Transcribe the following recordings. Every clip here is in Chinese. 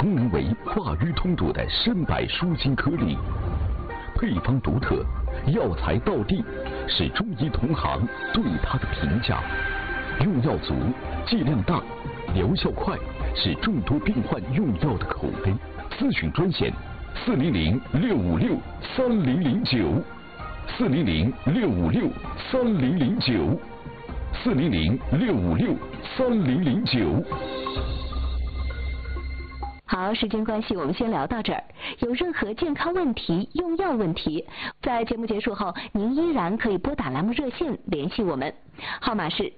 功能为化瘀通堵的参柏舒筋颗粒，配方独特，药材到地，是中医同行对它的评价。用药足，剂量大，疗效快，是众多病患用药的口碑。咨询专线：400-656-3009，400-656-3009。 好，时间关系，我们先聊到这儿。有任何健康问题、用药问题，在节目结束后，您依然可以拨打栏目热线联系我们，号码是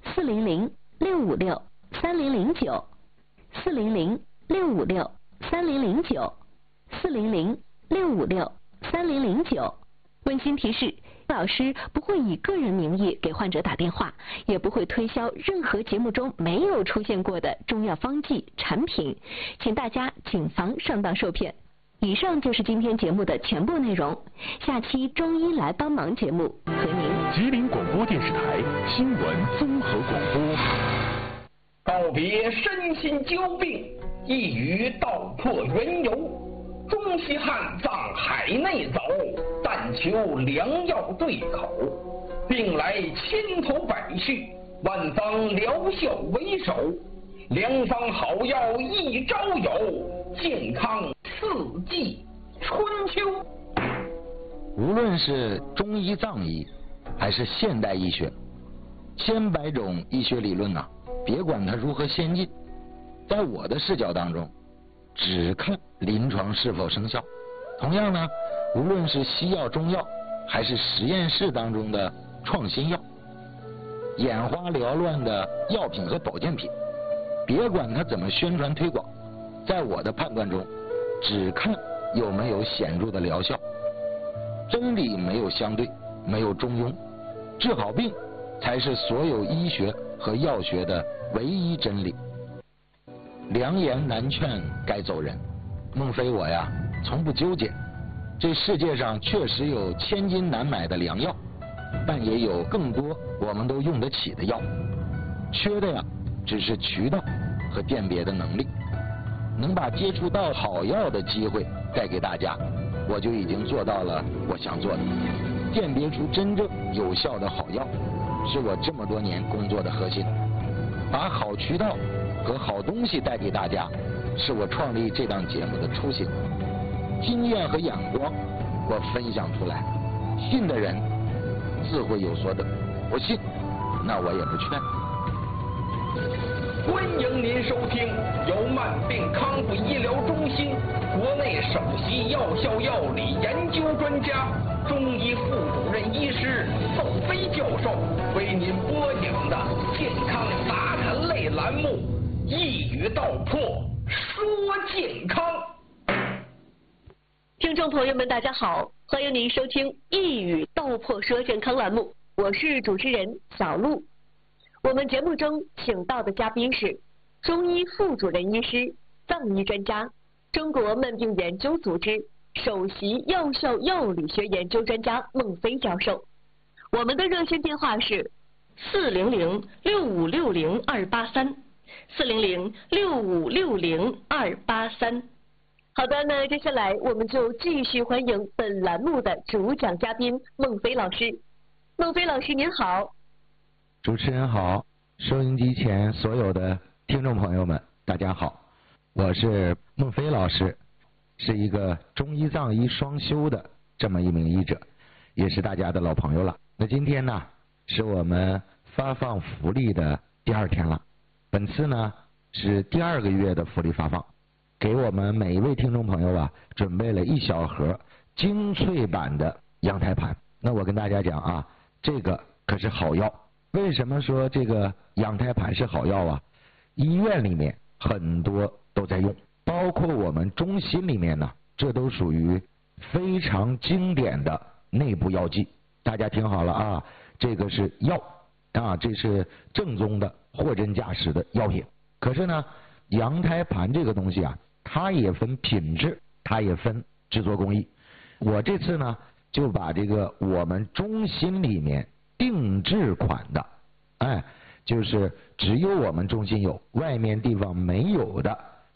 400-656-3009，400-656-3009。温馨提示：老师不会以个人名义给患者打电话，也不会推销任何节目中没有出现过的中药方剂产品，请大家谨防上当受骗。以上就是今天节目的全部内容，下期中医来帮忙节目和您吉林广播电视台新闻综合广播。 告别身心交病，一语道破缘由。中西汉藏海内走，但求良药对口。病来千头百绪，万方疗效为首。良方好药一朝有，健康四季春秋。 无论是中医藏医还是现代医学，千百种医学理论别管它如何先进，在我的视角当中只看临床是否生效。同样呢，无论是西药中药还是实验室当中的创新药，眼花缭乱的药品和保健品，别管它怎么宣传推广，在我的判断中只看有没有显著的疗效。真理没有相对，没有中庸，治好病才是所有医学和药学的唯一真理。良言难劝该走人，孟非我从不纠结。这世界上确实有千金难买的良药，但也有更多我们都用得起的药，缺的只是渠道和辨别的能力。能把接触到好药的机会带给大家，我就已经做到了我想做的。辨别出真正有效的好药，是我这么多年工作的核心。把好渠道和好东西带给大家，是我创立这档节目的初心。经验和眼光我分享出来，信的人自会有所得，不信那我也不劝。 欢迎您收听由慢病康复医疗中心国内首席药效药理研究专家、中医副主任医师窦飞教授为您播讲的健康杂谈类栏目《一语道破说健康》。 听众朋友们，大家好，欢迎您收听《一语道破说健康》栏目，我是主持人小璐。我们节目中请到的嘉宾是中医副主任医师、藏医专家、中国慢病研究组织首席药效药理学研究专家孟非教授。我们的热线电话是400-6560-283，400-6560-283。好的，那接下来我们就继续欢迎本栏目的主讲嘉宾孟非老师。孟非老师您好。 主持人好，收音机前所有的听众朋友们大家好，我是孟非老师，是一个中医藏医双修的这么一名医者，也是大家的老朋友了。那今天呢是我们发放福利的第2天了，本次呢是第2个月的福利发放，给我们每一位听众朋友准备了1小盒精粹版的羊胎盘。那我跟大家讲这个可是好药。为什么说这个羊胎盘是好药医院里面很多都在用，包括我们中心里面呢，这都属于非常经典的内部药剂。大家听好了这个是药这是正宗的货真价实的药品。可是呢，羊胎盘这个东西它也分品质，它也分制作工艺。我这次呢就把这个我们中心里面定制款的就是只有我们中心有，外面地方没有的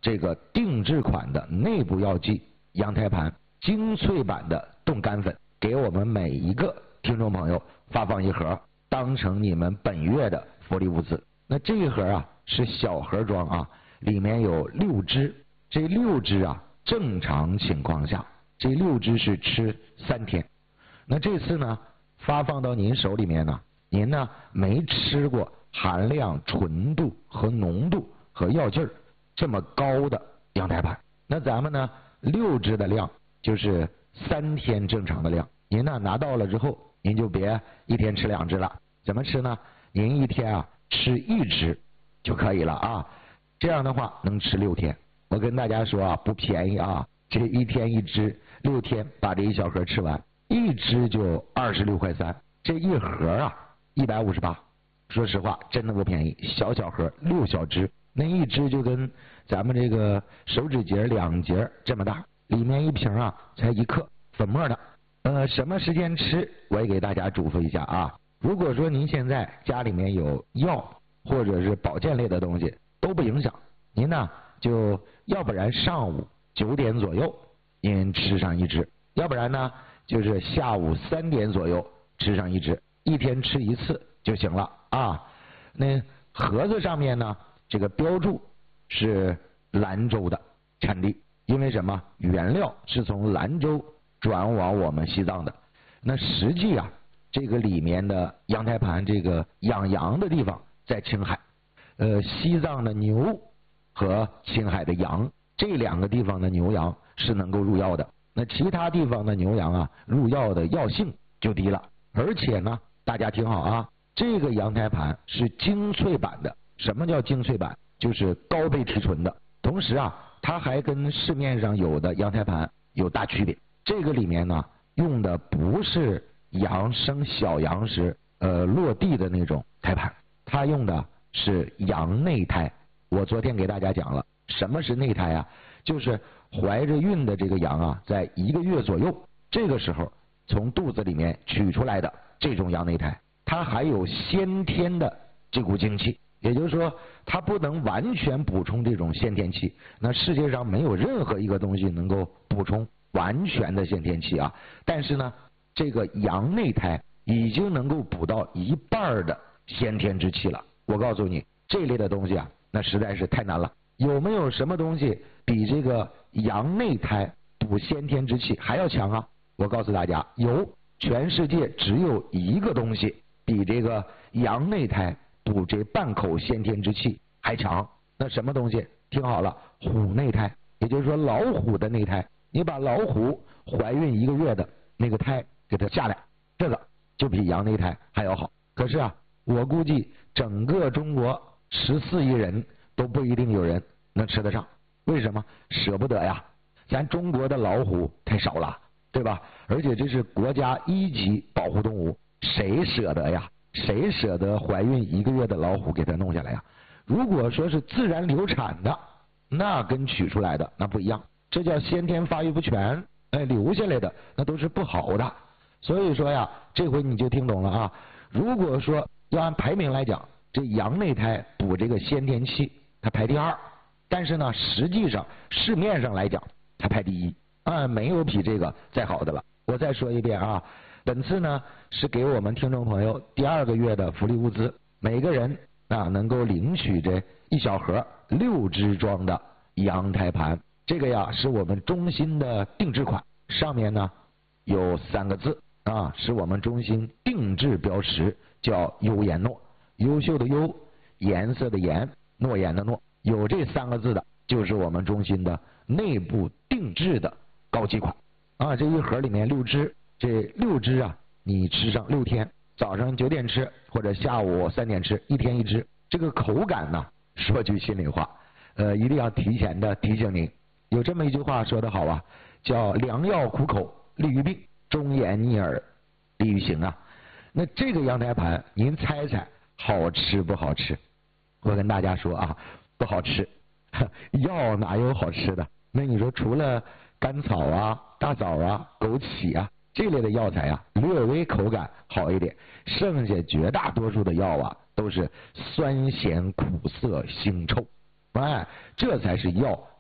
这个定制款的内部药剂羊胎盘精粹版的冻干粉，给我们每一个听众朋友发放一盒，当成你们本月的福利物资。那这一盒啊是小盒装啊，里面有6支，这6支啊正常情况下这6支是吃3天。那这次呢发放到您手里面呢，您呢没吃过含量、纯度和浓度和药劲儿这么高的羊胎盘。那咱们呢6支的量就是3天正常的量，您呢拿到了之后，您就别一天吃2支了。怎么吃呢？您一天啊吃1支就可以了啊，这样的话能吃6天。我跟大家说啊，不便宜啊，这一天1支，6天把这一小盒吃完，1支就26.3块，这一盒啊158。说实话真的不便宜，小盒6小支，那1支就跟咱们这个手指节2节这么大，里面1瓶啊才1克粉末的。什么时间吃我也给大家嘱咐一下啊，如果说您现在家里面有药或者是保健类的东西都不影响，您呢就要不然上午9点左右您吃上1支，要不然呢就是下午3点左右吃上1支，一天吃1次就行了啊。那盒子上面呢这个标注是兰州的产地，因为什么？原料是从兰州转往我们西藏的。那实际啊这个里面的羊胎盘，这个养羊的地方在青海，西藏的牛和青海的羊这2个地方的牛羊是能够入药的，那其他地方的牛羊啊入药的药性就低了。而且呢大家听好啊，这个羊胎盘是精粹版的。什么叫精粹版？就是高倍提纯的。同时啊它还跟市面上有的羊胎盘有大区别，这个里面呢用的不是羊生小羊时落地的那种胎盘，它用的是羊内胎。我昨天给大家讲了什么是内胎啊，就是怀着孕的这个羊啊在1个月左右，这个时候从肚子里面取出来的这种羊内胎，它还有先天的这股精气，也就是说它不能完全补充这种先天气，那世界上没有任何一个东西能够补充完全的先天气啊，但是呢这个羊内胎已经能够补到1半的先天之气了。我告诉你这类的东西啊那实在是太难了。有没有什么东西比这个羊内胎补先天之气还要强啊？我告诉大家有，全世界只有1个东西比这个羊内胎补这半口先天之气还强。那什么东西？听好了，虎内胎，也就是说老虎的内胎。你把老虎怀孕1个月的那个胎给它下来，这个就比羊内胎还要好。可是啊我估计整个中国14亿人都不一定有人能吃得上。为什么？舍不得呀，咱中国的老虎太少了，对吧？而且这是国家1级保护动物，谁舍得呀？谁舍得怀孕1个月的老虎给它弄下来呀？如果说是自然流产的，那跟取出来的那不一样，这叫先天发育不全，留下来的那都是不好的。所以说呀，这回你就听懂了啊。如果说要按排名来讲，这羊内胎补这个先天气它排第2，但是呢实际上市面上来讲它排第1啊，没有比这个再好的了。我再说一遍啊，本次呢是给我们听众朋友第2个月的福利物资，每个人啊能够领取这一小盒6支装的羊胎盘。这个呀是我们中心的定制款，上面呢有3个字啊，是我们中心定制标识，叫优颜诺。优秀的优，颜色的颜，诺言的诺，有这3个字的就是我们中心的内部定制的高级款啊。这一盒里面6支，这6支啊你吃上6天，早上9点吃或者下午3点吃，一天1支。这个口感呢说句心里话一定要提前的提醒您，有这么一句话说得好啊，叫良药苦口利于病，忠言逆耳利于行啊。那这个羊胎盘您猜猜好吃不好吃？我跟大家说啊，不好吃。药哪有好吃的？那你说除了甘草啊、大枣啊、枸杞啊这类的药材啊略微口感好一点，剩下绝大多数的药啊都是酸咸苦涩腥臭，这才是药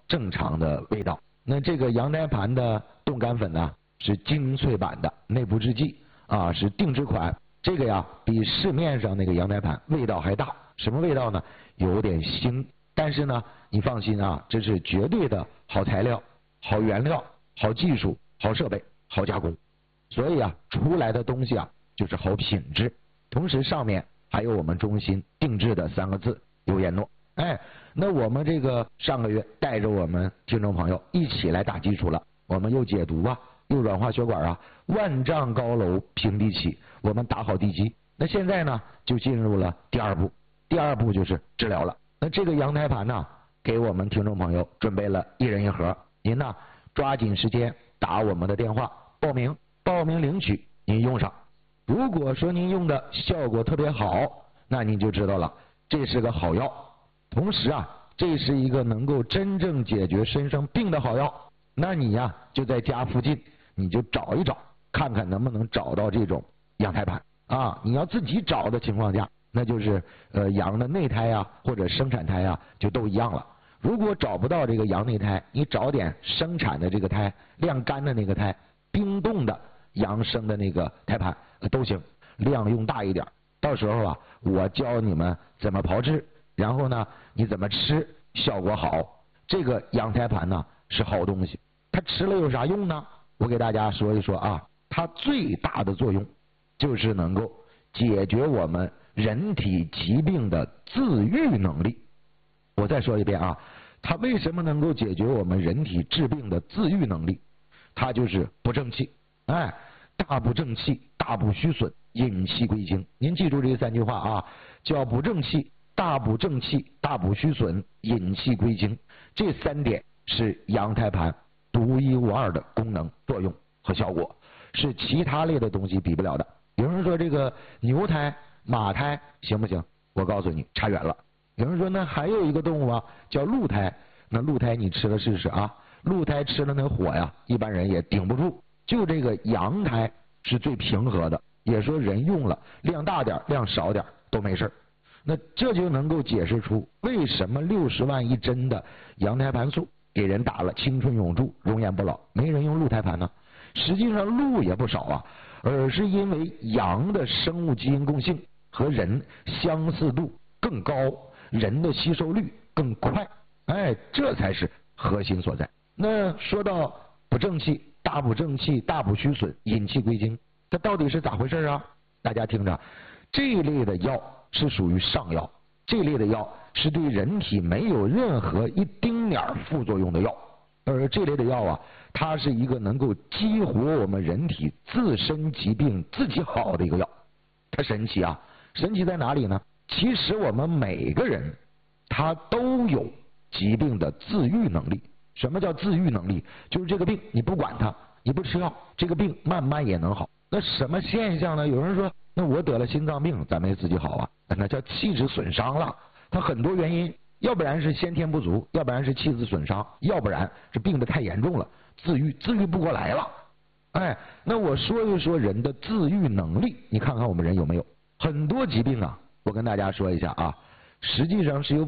正常的味道。那这个羊胎盘的冻干粉呢是精粹版的，内部制剂啊，是定制款。这个呀比市面上那个羊胎盘味道还大。什么味道呢？有点腥，但是呢你放心啊，这是绝对的好材料、好原料、好技术、好设备、好加工，所以啊出来的东西啊就是好品质。同时上面还有我们中心定制的3个字优颜诺。那我们这个上个月带着我们听众朋友一起来打基础了，我们又解毒啊，又软化血管啊，万丈高楼平地起，我们打好地基。那现在呢就进入了第2步，第2步就是治疗了。那这个羊胎盘呢给我们听众朋友准备了1人1盒，您呢抓紧时间打我们的电话报名领取，您用上。如果说您用的效果特别好，那您就知道了，这是个好药。同时啊，这是一个能够真正解决身上病的好药。那你呀就在家附近，你就找一找，看看能不能找到这种羊胎盘啊。你要自己找的情况下，那就是羊的内胎啊或者生产胎啊就都一样了。如果找不到这个羊内胎，你找点生产的这个胎，晾干的那个胎，冰冻的羊生的那个胎盘都行，量用大一点。到时候啊我教你们怎么炮制，然后呢你怎么吃效果好。这个羊胎盘呢是好东西，它吃了有啥用呢？我给大家说一说啊，它最大的作用就是能够解决我们人体疾病的自愈能力。我再说一遍啊，它为什么能够解决我们人体治病的自愈能力？它就是不正气。大不正气，大不虚损，引气归经。您记住这3句话啊，叫不正气、大不正气、大不虚损，引气归经。这3点是羊胎盘独一无二的功能、作用和效果，是其他类的东西比不了的。有人说这个牛胎、马胎行不行？我告诉你，差远了。有人说那还有一个动物啊，叫鹿胎。那鹿胎你吃了试试啊，鹿胎吃了那火呀，一般人也顶不住。就这个羊胎是最平和的，也说人用了量大点量少点都没事。那这就能够解释出为什么60万一针的羊胎盘素给人打了青春永驻、容颜不老，没人用鹿胎盘呢？实际上鹿也不少啊，而是因为羊的生物基因共性和人相似度更高，人的吸收率更快，这才是核心所在。那说到不正气、大不正气、大不虚损，引气归经，这到底是咋回事啊？大家听着，这一类的药是属于上药，这类的药是对人体没有任何一丁点副作用的药，而这类的药啊，它是一个能够激活我们人体自身疾病自己好的一个药。它神奇啊，神奇在哪里呢？其实我们每个人他都有疾病的自愈能力。什么叫自愈能力？就是这个病你不管它，你不吃药，这个病慢慢也能好。那什么现象呢？有人说那我得了心脏病咋没自己好啊？那叫气质损伤了。它很多原因，要不然是先天不足，要不然是气质损伤，要不然是病得太严重了，自愈不过来了。那我说一说人的自愈能力，你看看我们人有没有？很多疾病啊，我跟大家说一下啊，实际上是有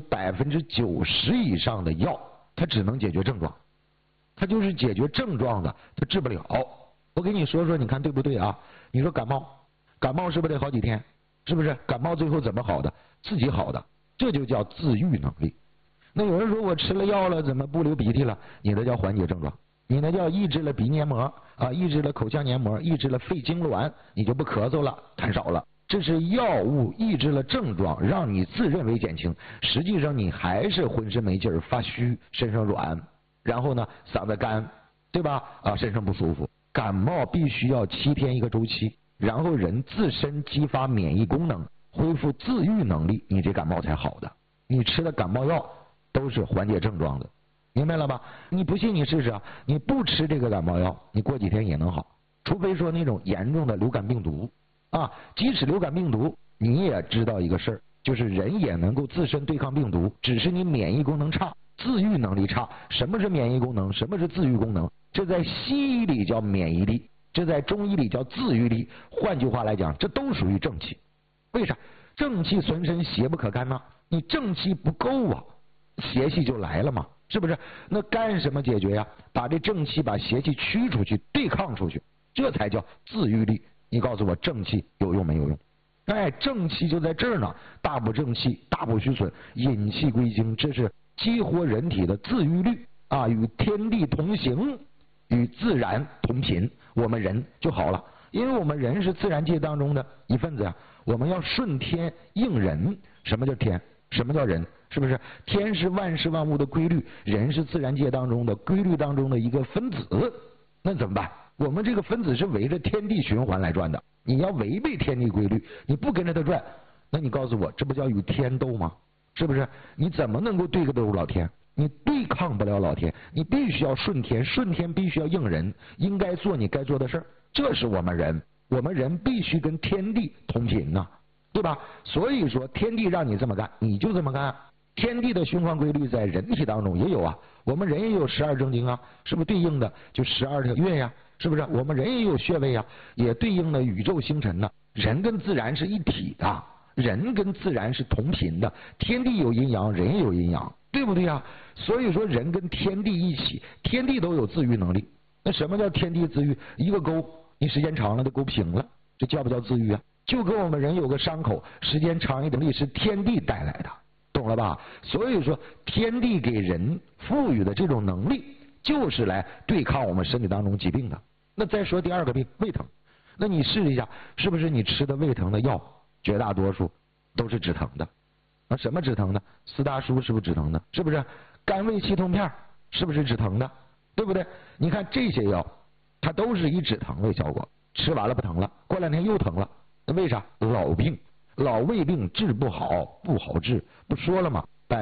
90%以上的药它只能解决症状，它就是解决症状的，它治不了。我给你说说，你看对不对啊？你说感冒是不是得好几天？是不是？感冒最后怎么好的？自己好的，这就叫自愈能力。那有人说我吃了药了，怎么不流鼻涕了？你那叫缓解症状，你那叫抑制了鼻黏膜啊，抑制了口腔黏膜，抑制了肺痉挛，你就不咳嗽了，痰少了。这是药物抑制了症状，让你自认为减轻，实际上你还是浑身没劲儿、发虚、身上软，然后呢嗓子干，对吧？身上不舒服。感冒必须要7天一个周期，然后人自身激发免疫功能，恢复自愈能力，你这感冒才好的。你吃的感冒药都是缓解症状的，明白了吧？你不信你试试啊，你不吃这个感冒药，你过几天也能好，除非说那种严重的流感病毒。即使流感病毒，你也知道一个事儿，就是人也能够自身对抗病毒，只是你免疫功能差，自愈能力差。什么是免疫功能？什么是自愈功能？这在西医里叫免疫力，这在中医里叫自愈力。换句话来讲，这都属于正气。为啥？正气存身，邪不可干呐。你正气不够啊，邪气就来了嘛。 是不是？那干什么解决呀？把这正气、把邪气驱出去，对抗出去，这才叫自愈力。你告诉我，正气有用没有用？哎，正气就在这儿呢，大补正气，大补虚损，引气归经，这是激活人体的自愈律啊，与天地同行，与自然同频，我们人就好了。因为我们人是自然界当中的一份子呀，我们要顺天应人。什么叫天？什么叫人？是不是？天是万事万物的规律，人是自然界当中的规律当中的一个分子。那怎么办？我们这个分子是围着天地循环来转的，你要违背天地规律，你不跟着它转，那你告诉我，这不叫与天斗吗？是不是？你怎么能够对得住老天？你对抗不了老天，你必须要顺天，顺天必须要应人，应该做你该做的事儿。这是我们人，我们人必须跟天地同频呐，对吧？所以说天地让你这么干，你就这么干。天地的循环规律在人体当中也有啊，我们人也有12正经啊，是不是对应的就12条月呀？是不是？我们人也有穴位啊，也对应的宇宙星辰呢。人跟自然是一体的，人跟自然是同频的，天地有阴阳，人也有阴阳，对不对啊？所以说人跟天地一起，天地都有自愈能力。那什么叫天地自愈？一个沟你时间长了都沟平了，这叫不叫自愈啊？就跟我们人有个伤口，时间长一点力是天地带来的，懂了吧？所以说天地给人赋予的这种能力，就是来对抗我们身体当中疾病的。那再说第二个病，胃疼。那你试一下，是不是你吃的胃疼的药，绝大多数都是止疼的？那什么止疼的？四大舒是不是止疼的？是不是？甘味气痛片是不是止疼的？对不对？你看这些药，它都是以止疼为效果，吃完了不疼了，过2天又疼了。那为啥？老病，老胃病治不好，不好治。不说了吗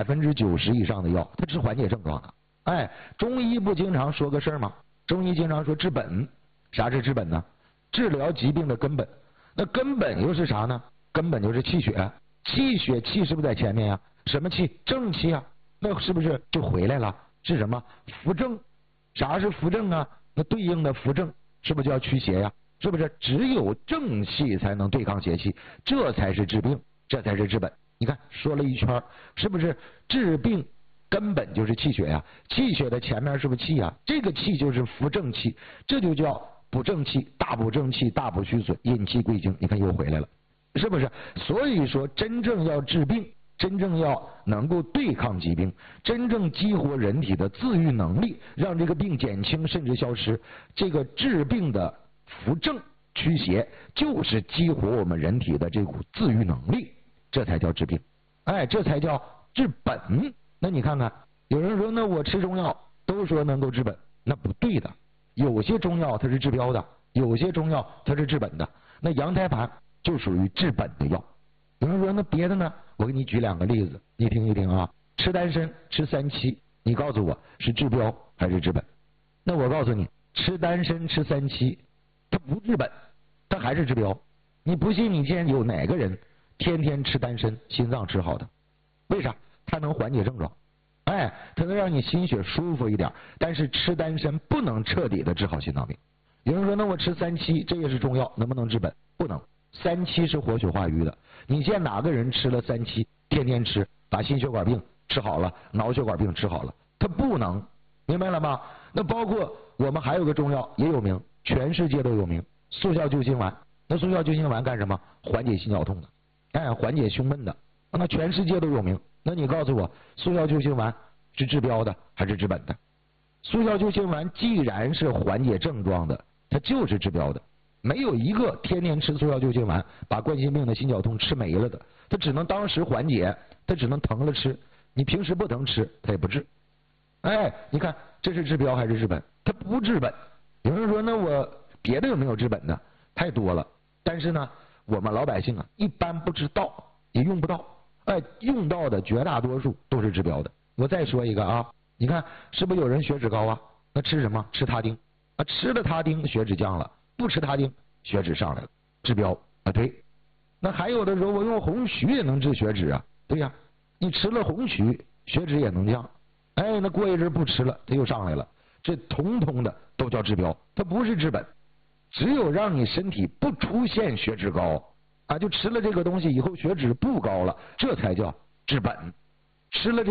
？90%以上的药，它治缓解症状的。哎，中医不经常说个事儿吗？中医经常说治本。啥是治本呢？治疗疾病的根本。那根本又是啥呢？根本就是气血。气血气是不是在前面呀？什么气？正气啊。那是不是就回来了？是什么？扶正。啥是扶正啊？那对应的扶正是不是就要驱邪呀？是不是？只有正气才能对抗邪气，这才是治病，这才是治本。你看说了一圈，是不是治病根本就是气血呀？气血的前面是不是气呀？这个气就是扶正气，这就叫补正气，大补正气，大补虚损，引气归经。你看又回来了，是不是？所以说真正要治病，真正要能够对抗疾病，真正激活人体的自愈能力，让这个病减轻甚至消失，这个治病的扶正驱邪，就是激活我们人体的这股自愈能力，这才叫治病。哎，这才叫治本。那你看看，有人说那我吃中药都说能够治本，那不对的。有些中药它是治标的，有些中药它是治本的。那羊胎盘就属于治本的药。有人说那别的呢？我给你举2个例子，你听一听啊。吃丹参，吃3七，你告诉我是治标还是治本？那我告诉你，吃丹参吃3七，它不治本，它还是治标。你不信，你见有哪个人天天吃丹参，心脏治好的？为啥？它能缓解症状，哎，它能让你心血舒服一点。但是吃丹参不能彻底的治好心脏病。有人说那我吃3七，这也是中药，能不能治本？不能。3七是活血化瘀的，你见哪个人吃了3七，天天吃，把心血管病治好了，脑血管病治好了？它不能，明白了吗？那包括我们还有个中药也有名，全世界都有名，速效救心丸。那速效救心丸干什么？缓解心绞痛的，哎，缓解胸闷的。那全世界都有名。那你告诉我，速效救心丸是治标的还是治本的？速效救心丸既然是缓解症状的，它就是治标的。没有一个天天吃速效救心丸把冠心病的心绞痛吃没了的，它只能当时缓解，它只能疼了吃，你平时不疼吃它也不治。哎，你看这是治标还是治本？它不治本。有人说那我别的有没有治本的？太多了，但是呢我们老百姓啊一般不知道，也用不到。哎，用到的绝大多数都是治标的。我再说一个啊，你看是不是有人血脂高啊？那吃什么？吃他汀啊，吃了他汀血脂降了，不吃他汀血脂上来了，治标啊。对，那还有的时候我用红曲也能治血脂啊，对呀，你吃了红曲血脂也能降。哎，那过一阵不吃了它又上来了，这统统的都叫治标，它不是治本。只有让你身体不出现血脂高啊，就吃了这个东西以后血脂不高了，这才叫治本。吃了这